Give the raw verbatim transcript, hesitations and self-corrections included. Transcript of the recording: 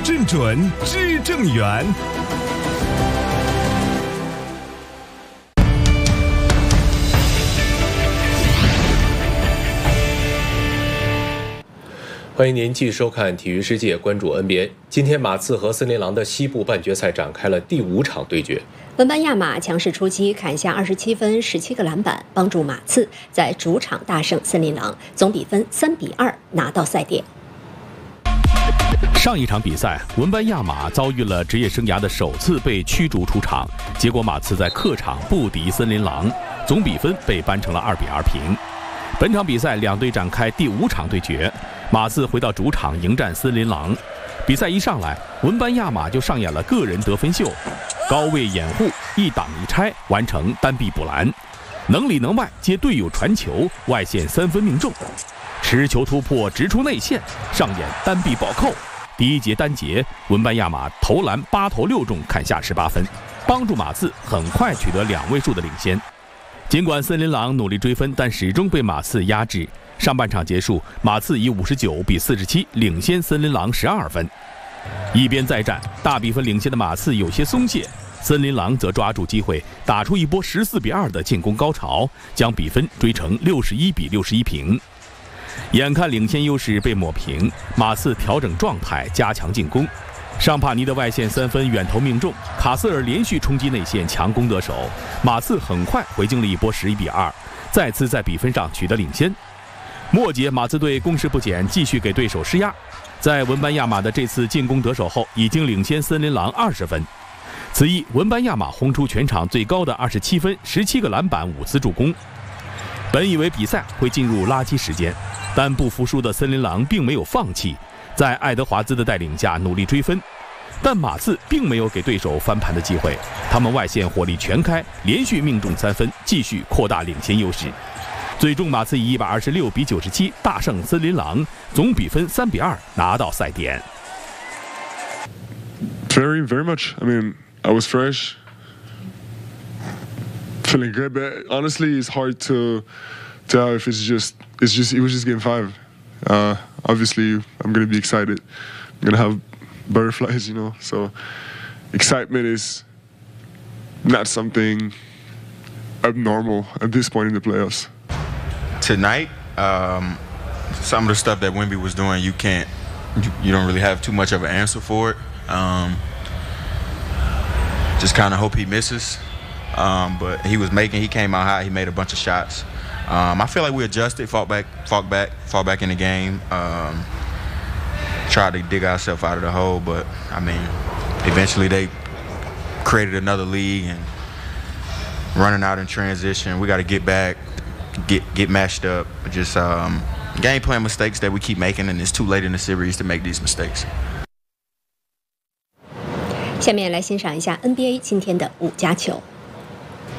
正准，知正源。 欢迎您继续收看《体育世界》，关注 N B A。今天，马刺和森林狼的西部半决赛展开了第五场对决。 文班亚马强势出击，砍下二十七分、十七个篮板，帮助马刺在主场大胜森林狼，总比分三比二拿到赛点。 上一场比赛，文班亚马遭遇了职业生涯的首次被驱逐出场，结果马刺在客场不敌森林狼，总比分被扳成了二比二平。本场比赛两队展开第五场对决，马刺回到主场迎战森林狼。比赛一上来，文班亚马就上演了个人得分秀，高位掩护，一挡一拆，完成单臂补篮，能里能外接队友传球，外线三分命中，持球突破直出内线，上演单臂暴扣。第一节单节，文班亚马投篮八投六中，砍下十八分，帮助马刺很快取得两位数的领先。尽管森林狼努力追分，但始终被马刺压制。上半场结束，马刺以五十九比四十七领先森林狼十二分。一边再战，大比分领先的马刺有些松懈，森林狼则抓住机会打出一波十四比二的进攻高潮，将比分追成六十一比六十一平。眼看领先优势被抹平，马刺调整状态，加强进攻。尚帕尼的外线三分远投命中，卡斯尔连续冲击内线强攻得手，马刺很快回敬了一波十一比二，再次在比分上取得领先。末节马刺队攻势不减，继续给对手施压，在文班亚马的这次进攻得手后，已经领先森林狼二十分。此役文班亚马轰出全场最高的二十七分、十七个篮板、五次助攻。本以为比赛会进入垃圾时间，但不服输的森林狼并没有放弃，在爱德华兹的带领下努力追分，但马刺并没有给对手翻盘的机会，他们外线火力全开，连续命中三分，继续扩大领先优势。最终马刺以一百二十六比九十七大胜森林狼，总比分三比二拿到赛点。 Very, very much. I mean, I was fresh, feeling good, but honestly, it's hard to tell if it's just, it's just, it was just game five. Uh, obviously, I'm going to be excited. I'm going to have butterflies, you know, so excitement is not something abnormal at this point in the playoffs. Tonight, um, some of the stuff that Wemby was doing, you can't, you, you don't really have too much of an answer for it. Um, just kind of hope he misses. Um, but he was making, he came out hot, he made a bunch of shots. Um, I feel like we adjusted, fought back, fought back, fought back in the game. Um, tried to dig ourselves out of the hole, but I mean, eventually they created another league and running out in transition. We got to get back, get get matched up. Just um, game plan mistakes that we keep making, and it's too late in the series to make these mistakes. 下面来欣赏一下 N B A 今天的五加球。